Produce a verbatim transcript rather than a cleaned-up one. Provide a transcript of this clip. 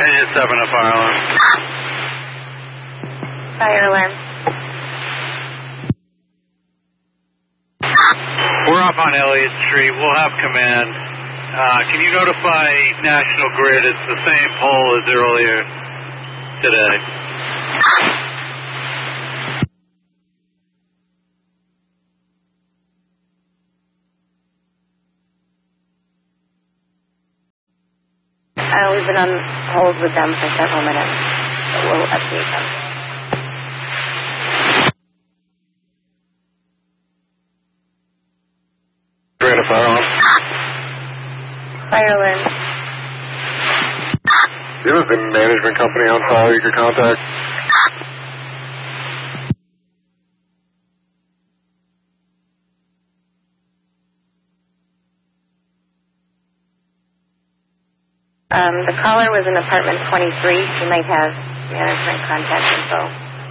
Engine seven up fire alarm. Fire alarm. We're up on Elliott Street. We'll have command. Uh, can you notify National Grid it's the same pole as earlier today? Uh, we've been on hold with them for several minutes, so we'll update them. Great, a fire alarm. Fire alarm. Do you have the management company on file you could contact? Um, the caller was in apartment twenty-three. She might have management contact info.